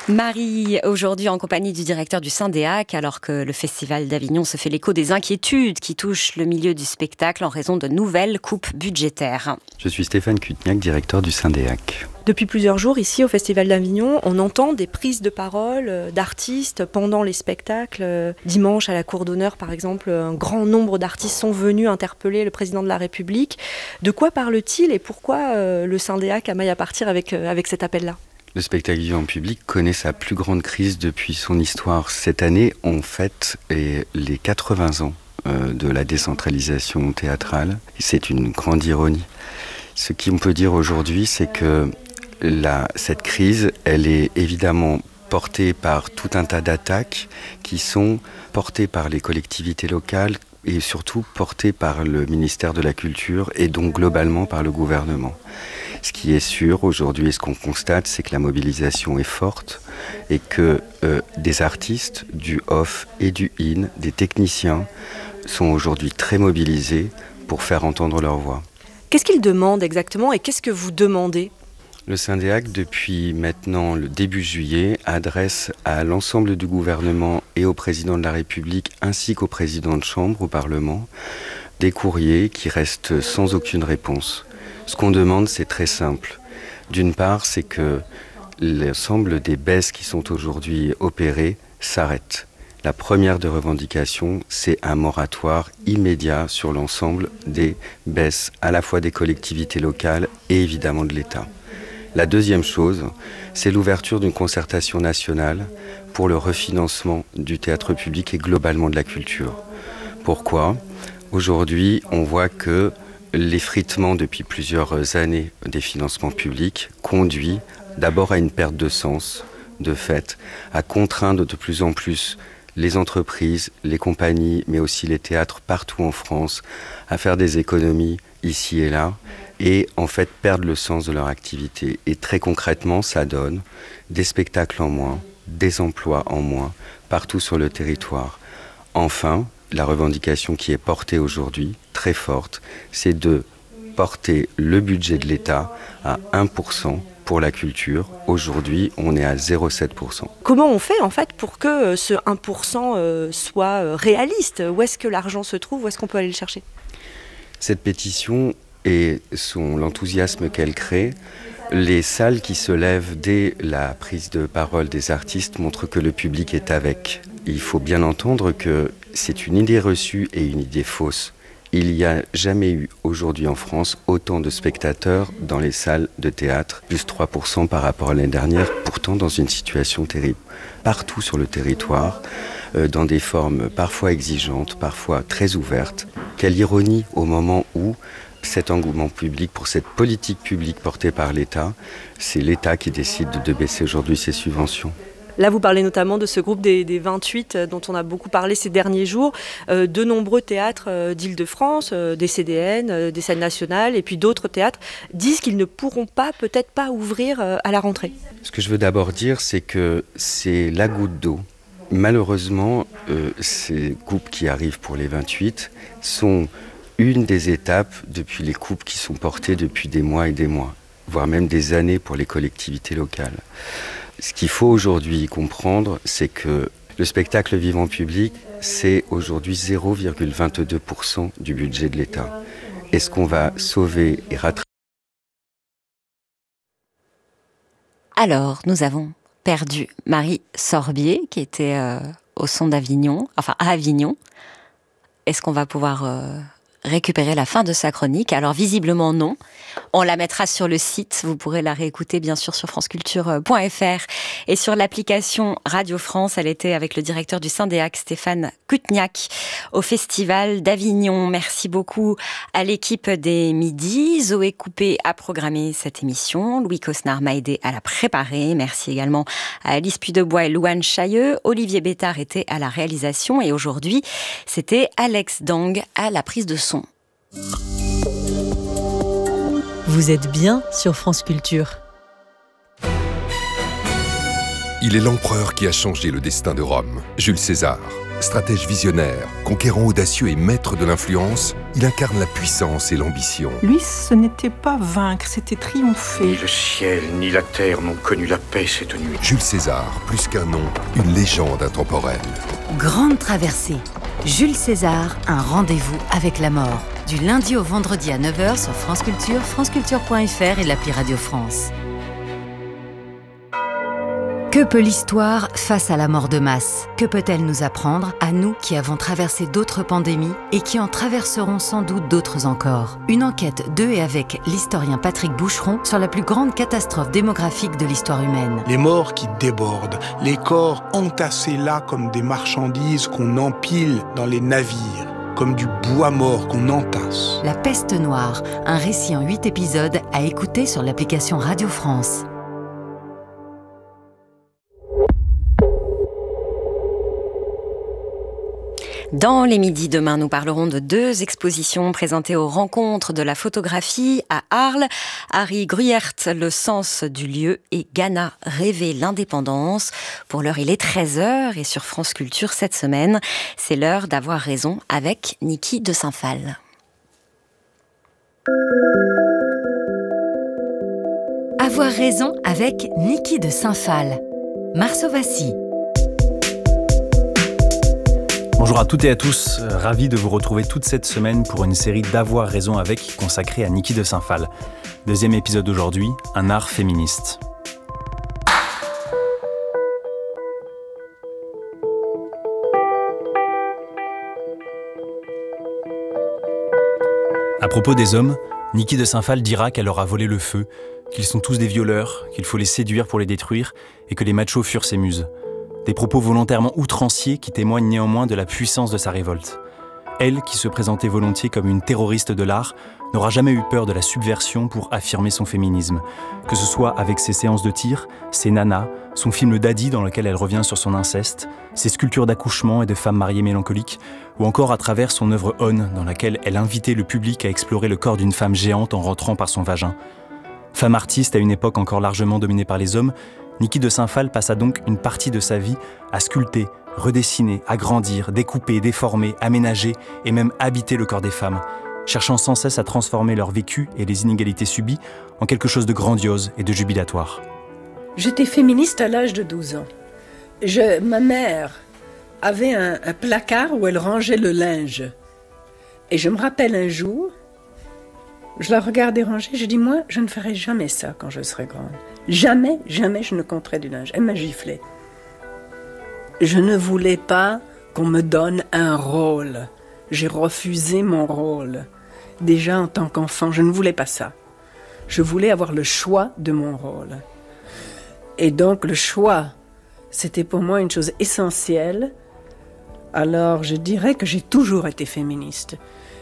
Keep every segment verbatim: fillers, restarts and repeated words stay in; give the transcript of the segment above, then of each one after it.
Marie, aujourd'hui en compagnie du directeur du Syndéac, alors que le Festival d'Avignon se fait l'écho des inquiétudes qui touchent le milieu du spectacle en raison de nouvelles coupes budgétaires. Je suis Stéphane Kutniak, directeur du Syndéac. Depuis plusieurs jours, ici au Festival d'Avignon, on entend des prises de parole d'artistes pendant les spectacles. Dimanche, à la Cour d'honneur, par exemple, un grand nombre d'artistes sont venus interpeller le président de la République. De quoi parle-t-il et pourquoi le Syndéac a maille à partir avec, avec cet appel-là ? Le spectacle vivant public connaît sa plus grande crise depuis son histoire. Cette année, on fête les quatre-vingts ans de la décentralisation théâtrale. C'est une grande ironie. Ce qu'on peut dire aujourd'hui, c'est que la, cette crise, elle est évidemment portée par tout un tas d'attaques qui sont portées par les collectivités locales et surtout portées par le ministère de la Culture et donc globalement par le gouvernement. Ce qui est sûr aujourd'hui et ce qu'on constate, c'est que la mobilisation est forte et que euh, des artistes du off et du in, des techniciens, sont aujourd'hui très mobilisés pour faire entendre leur voix. Qu'est-ce qu'ils demandent exactement et qu'est-ce que vous demandez ? Le Syndéac, depuis maintenant le début juillet, adresse à l'ensemble du gouvernement et au président de la République ainsi qu'au président de chambre au Parlement des courriers qui restent sans aucune réponse. Ce qu'on demande, c'est très simple. D'une part, c'est que l'ensemble des baisses qui sont aujourd'hui opérées s'arrêtent. La première des revendications, c'est un moratoire immédiat sur l'ensemble des baisses, à la fois des collectivités locales et évidemment de l'État. La deuxième chose, c'est l'ouverture d'une concertation nationale pour le refinancement du théâtre public et globalement de la culture. Pourquoi ? Aujourd'hui, on voit que l'effritement depuis plusieurs années des financements publics conduit d'abord à une perte de sens, de fait, à contraindre de plus en plus les entreprises, les compagnies, mais aussi les théâtres partout en France, à faire des économies ici et là, et en fait perdre le sens de leur activité. Et très concrètement, ça donne des spectacles en moins, des emplois en moins, partout sur le territoire. Enfin, la revendication qui est portée aujourd'hui, très forte, c'est de porter le budget de l'État à un pour cent pour la culture. Aujourd'hui, on est à zéro virgule sept pour cent. Comment on fait en fait pour que ce un pour cent soit réaliste ? Où est-ce que l'argent se trouve ? Où est-ce qu'on peut aller le chercher ? Cette pétition et son, l'enthousiasme qu'elle crée, les salles qui se lèvent dès la prise de parole des artistes montrent que le public est avec. Il faut bien entendre que c'est une idée reçue et une idée fausse. Il n'y a jamais eu aujourd'hui en France autant de spectateurs dans les salles de théâtre, plus trois pour cent par rapport à l'année dernière, pourtant dans une situation terrible. Partout sur le territoire, euh, dans des formes parfois exigeantes, parfois très ouvertes. Quelle ironie au moment où cet engouement public pour cette politique publique portée par l'État, c'est l'État qui décide de baisser aujourd'hui ses subventions. Là, vous parlez notamment de ce groupe des, des vingt-huit dont on a beaucoup parlé ces derniers jours. Euh, de nombreux théâtres euh, d'Île-de-France, euh, des C D N, euh, des scènes nationales et puis d'autres théâtres disent qu'ils ne pourront pas, peut-être pas ouvrir euh, à la rentrée. Ce que je veux d'abord dire, c'est que c'est la goutte d'eau. Malheureusement, euh, ces coupes qui arrivent pour les vingt-huit sont une des étapes depuis les coupes qui sont portées depuis des mois et des mois, voire même des années pour les collectivités locales. Ce qu'il faut aujourd'hui comprendre, c'est que le spectacle vivant public, c'est aujourd'hui zéro virgule vingt-deux pour cent du budget de l'État. Est-ce qu'on va sauver et rattraper ? Alors, nous avons perdu Marie Sorbier, qui était euh, au son d'Avignon, enfin à Avignon. Est-ce qu'on va pouvoir euh, récupérer la fin de sa chronique ? Alors, visiblement non. On la mettra sur le site. Vous pourrez la réécouter, bien sûr, sur franceculture point f r et sur l'application Radio France. Elle était avec le directeur du Syndéac, Stéphane Kutniak, au Festival d'Avignon. Merci beaucoup à l'équipe des Midis. Zoé Coupé a programmé cette émission. Louis Cosnard m'a aidé à la préparer. Merci également à Alice Pudebois et Louane Chailleux. Olivier Bétard était à la réalisation. Et aujourd'hui, c'était Alex Dang à la prise de son. Vous êtes bien sur France Culture. Il est l'empereur qui a changé le destin de Rome, Jules César. Stratège visionnaire, conquérant audacieux et maître de l'influence, il incarne la puissance et l'ambition. Lui, ce n'était pas vaincre, c'était triompher. Ni le ciel, ni la terre n'ont connu la paix cette nuit. Jules César, plus qu'un nom, une légende intemporelle. Grande traversée. Jules César, un rendez-vous avec la mort. Du lundi au vendredi à neuf heures sur France Culture, franceculture point f r et l'appli Radio France. Que peut l'histoire face à la mort de masse ? Que peut-elle nous apprendre, à nous qui avons traversé d'autres pandémies et qui en traverseront sans doute d'autres encore ? Une enquête de et avec l'historien Patrick Boucheron sur la plus grande catastrophe démographique de l'histoire humaine. Les morts qui débordent, les corps entassés là comme des marchandises qu'on empile dans les navires, comme du bois mort qu'on entasse. La peste noire, un récit en huit épisodes à écouter sur l'application Radio France. Dans les midis demain, nous parlerons de deux expositions présentées aux rencontres de la photographie à Arles. Harry Gruyert, Le sens du lieu, et Ghana, Rêver l'indépendance. Pour l'heure, il est treize heures et sur France Culture cette semaine, c'est l'heure d'avoir raison avec Niki de Saint-Phal. Avoir raison avec Niki de Saint-Phal. Marceau Vassy. Bonjour à toutes et à tous, ravi de vous retrouver toute cette semaine pour une série d'Avoir raison avec consacrée à Niki de Saint-Phal. Deuxième épisode aujourd'hui, un art féministe. À propos des hommes, Niki de Saint-Phal dira qu'elle leur a volé le feu, qu'ils sont tous des violeurs, qu'il faut les séduire pour les détruire et que les machos furent ses muses. Des propos volontairement outranciers qui témoignent néanmoins de la puissance de sa révolte. Elle, qui se présentait volontiers comme une terroriste de l'art, n'aura jamais eu peur de la subversion pour affirmer son féminisme. Que ce soit avec ses séances de tir, ses nanas, son film Daddy dans lequel elle revient sur son inceste, ses sculptures d'accouchement et de femmes mariées mélancoliques, ou encore à travers son œuvre On, dans laquelle elle invitait le public à explorer le corps d'une femme géante en rentrant par son vagin. Femme artiste à une époque encore largement dominée par les hommes, Niki de Saint-Phal passa donc une partie de sa vie à sculpter, redessiner, agrandir, découper, déformer, aménager et même habiter le corps des femmes, cherchant sans cesse à transformer leur vécu et les inégalités subies en quelque chose de grandiose et de jubilatoire. J'étais féministe à l'âge de douze ans. Je, ma mère avait un, un placard où elle rangeait le linge. Et je me rappelle un jour, je la regardais ranger, je dis moi, je ne ferai jamais ça quand je serai grande. Jamais, jamais je ne compterai du linge. Elle m'a giflé. Je ne voulais pas qu'on me donne un rôle. J'ai refusé mon rôle. Déjà en tant qu'enfant, je ne voulais pas ça. Je voulais avoir le choix de mon rôle. Et donc le choix, c'était pour moi une chose essentielle. Alors je dirais que j'ai toujours été féministe.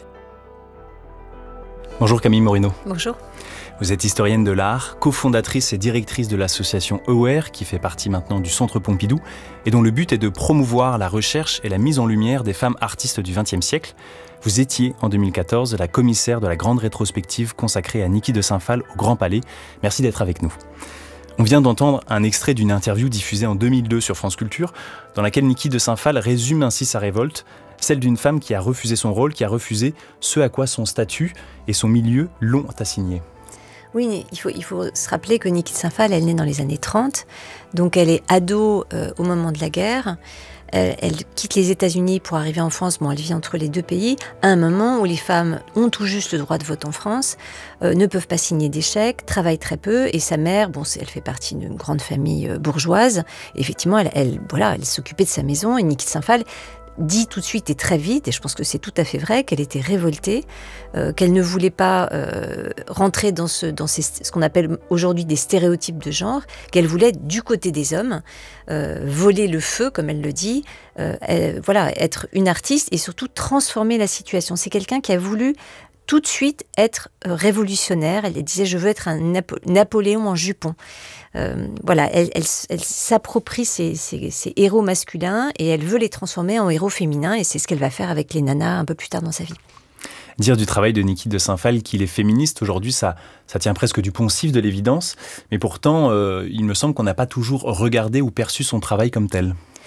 Bonjour Camille Morino. Bonjour. Vous êtes historienne de l'art, cofondatrice et directrice de l'association Aware, qui fait partie maintenant du Centre Pompidou, et dont le but est de promouvoir la recherche et la mise en lumière des femmes artistes du vingtième siècle. Vous étiez, en deux mille quatorze, la commissaire de la grande rétrospective consacrée à Niki de Saint-Phal au Grand Palais. Merci d'être avec nous. On vient d'entendre un extrait d'une interview diffusée en deux mille deux sur France Culture, dans laquelle Niki de Saint-Phal résume ainsi sa révolte, celle d'une femme qui a refusé son rôle, qui a refusé ce à quoi son statut et son milieu l'ont assigné. Oui, il faut, il faut se rappeler que Niki de Saint-Phal, elle naît dans les années trente, donc elle est ado euh, au moment de la guerre. Elle, elle quitte les États-Unis pour arriver en France. Bon, elle vit entre les deux pays, à un moment où les femmes ont tout juste le droit de vote en France, euh, ne peuvent pas signer des chèques, travaillent très peu, et sa mère, bon, elle fait partie d'une grande famille euh, bourgeoise. Effectivement, elle, elle, voilà, elle s'occupait de sa maison, et Niki de Saint-Phal dit tout de suite et très vite, et je pense que c'est tout à fait vrai, qu'elle était révoltée, euh, qu'elle ne voulait pas euh, rentrer dans, ce, dans ces, ce qu'on appelle aujourd'hui des stéréotypes de genre, qu'elle voulait être du côté des hommes, euh, voler le feu, comme elle le dit, euh, elle, voilà, être une artiste et surtout transformer la situation. C'est quelqu'un qui a voulu tout de suite être euh, révolutionnaire. Elle disait « je veux être un Napo- Napoléon en jupon ». Euh, voilà, elle, elle, elle s'approprie ses, ses, ses héros masculins et elle veut les transformer en héros féminins, et c'est ce qu'elle va faire avec les nanas un peu plus tard dans sa vie. Dire du travail de Niki de Saint-Phal qu'il est féministe, aujourd'hui, ça, ça tient presque du poncif de l'évidence, mais pourtant, euh, il me semble qu'on n'a pas toujours regardé ou perçu son travail comme tel.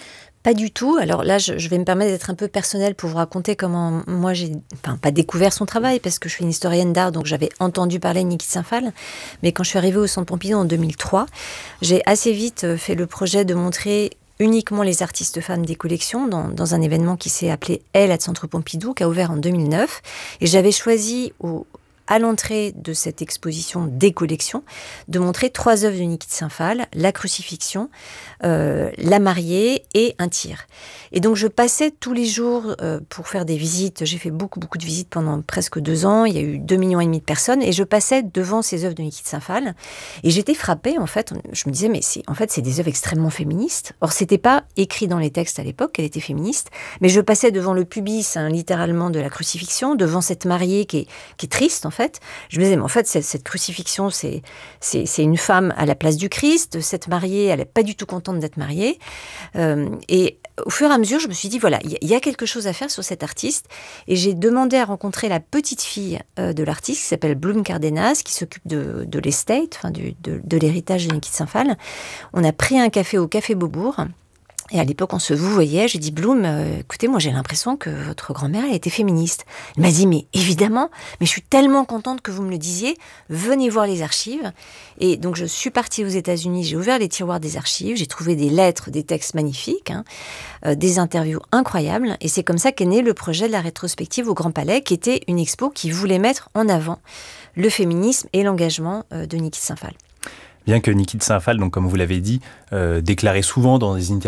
Pas du tout. Alors là, je, je vais me permettre d'être un peu personnelle pour vous raconter comment moi j'ai, enfin pas découvert son travail parce que je suis une historienne d'art, donc j'avais entendu parler de Niki de Saint-Phal. Mais quand je suis arrivée au Centre Pompidou en deux mille trois, j'ai assez vite fait le projet de montrer uniquement les artistes femmes des collections dans, dans un événement qui s'est appelé Elle à Centre Pompidou, qui a ouvert en deux mille neuf. Et j'avais choisi au à l'entrée de cette exposition des collections, de montrer trois œuvres de Niki de Saint-Phal, la crucifixion, euh, la mariée et un tir. Et donc je passais tous les jours euh, pour faire des visites. J'ai fait beaucoup, beaucoup de visites pendant presque deux ans. Il y a eu deux millions et demi de personnes et je passais devant ces œuvres de Niki de Saint-Phal. Et j'étais frappée, en fait. Je me disais, mais c'est, en fait, c'est des œuvres extrêmement féministes. Or, c'était pas écrit dans les textes à l'époque qu'elle était féministe, mais je passais devant le pubis, hein, littéralement, de la crucifixion, devant cette mariée qui est, qui est triste, en fait. Je me disais, mais en fait, cette, cette crucifixion, c'est, c'est, c'est une femme à la place du Christ. Cette mariée, elle n'est pas du tout contente d'être mariée. Euh, et au fur et à mesure, je me suis dit, voilà, il y, y a quelque chose à faire sur cet artiste. Et j'ai demandé à rencontrer la petite fille euh, de l'artiste, qui s'appelle Bloom Cardenas, qui s'occupe de, de l'estate, enfin, du, de, de l'héritage de Niki de Saint-Phal. On a pris un café au Café Beaubourg. Et à l'époque, on se vouvoyait. J'ai dit, Bloom, euh, écoutez, moi, j'ai l'impression que votre grand-mère, elle était féministe. Elle m'a dit, mais évidemment, mais je suis tellement contente que vous me le disiez. Venez voir les archives. Et donc, je suis partie aux États-Unis. J'ai ouvert les tiroirs des archives. J'ai trouvé des lettres, des textes magnifiques, hein, euh, des interviews incroyables. Et c'est comme ça qu'est né le projet de la rétrospective au Grand Palais, qui était une expo qui voulait mettre en avant le féminisme et l'engagement euh, de Niki de Saint-Phal. Bien que Niki de Saint-Phal, donc comme vous l'avez dit, euh, déclarait souvent dans des interviews